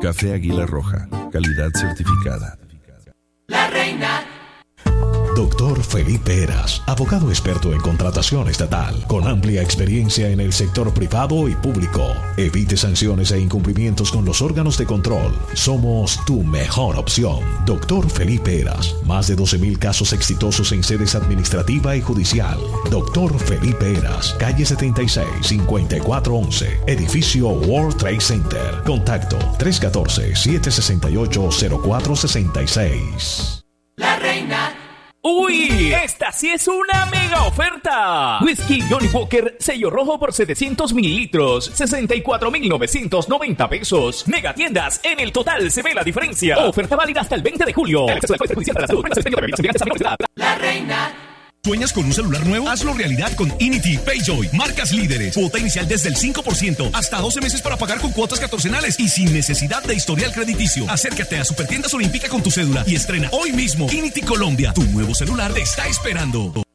Café Águila Roja, calidad certificada. La Reina. Doctor Felipe Heras, abogado experto en contratación estatal, con amplia experiencia en el sector privado y público. Evite sanciones e incumplimientos con los órganos de control. Somos tu mejor opción. Doctor Felipe Heras, más de 12,000 casos exitosos en sedes administrativa y judicial. Doctor Felipe Heras, calle 76, 5411, edificio World Trade Center. Contacto 314-768-0466. La Reina. ¡Uy! ¡Esta sí es una mega oferta! Whisky Johnny Walker sello rojo por 700 mililitros, 64,990 pesos. Mega tiendas, en el total se ve la diferencia. Oferta válida hasta el 20 de julio. La Reina. ¿Sueñas con un celular nuevo? Hazlo realidad con Inity PayJoy. Marcas líderes. Cuota inicial desde el 5%. Hasta 12 meses para pagar con cuotas catorcenales y sin necesidad de historial crediticio. Acércate a Supertiendas Olímpica con tu cédula y estrena hoy mismo Inity Colombia. Tu nuevo celular te está esperando.